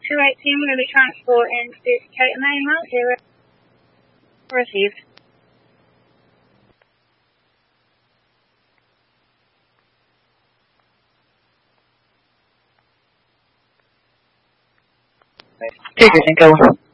218, we're going to be transporting to Cater Main Mount 0. Received. Figures and go.